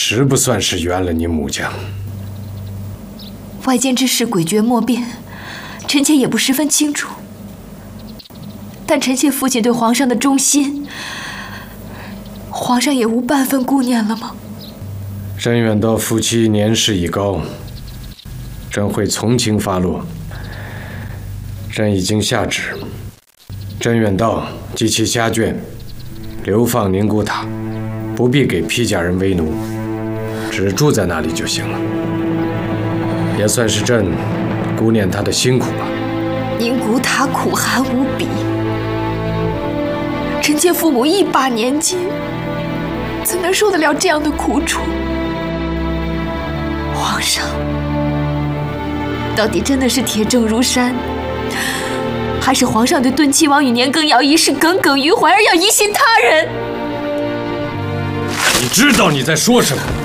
实不算是冤了你母家。 外间之事诡谲莫辨，臣妾也不十分清楚。但臣妾父亲对皇上的忠心，皇上也无半分顾念了吗？ 甄远道夫妻年事已高，朕会从轻发落。朕已经下旨，甄远道及其家眷流放宁古塔，不必给披甲人为奴，只住在那里就行了。也算是朕顾念他的辛苦吧。 宁古塔苦寒无比，臣妾父母一把年纪，怎能受得了这样的苦楚？皇上，到底真的是铁证如山，还是皇上对敦亲王与年羹尧一事耿耿于怀，而要疑心他人？ 你知道你在说什么吗？